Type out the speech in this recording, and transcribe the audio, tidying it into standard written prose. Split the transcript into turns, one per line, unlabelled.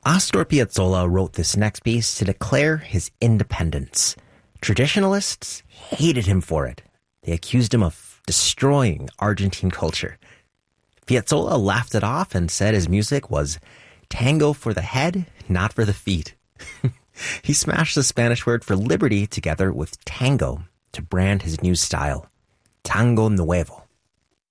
Astor Piazzolla wrote this next piece to declare his independence. Traditionalists hated him for it. They accused him of destroying Argentine culture. Piazzolla laughed it off and said his music was tango for the head, not for the feet. He smashed the Spanish word for liberty together with tango to brand his new style, Tango Nuevo.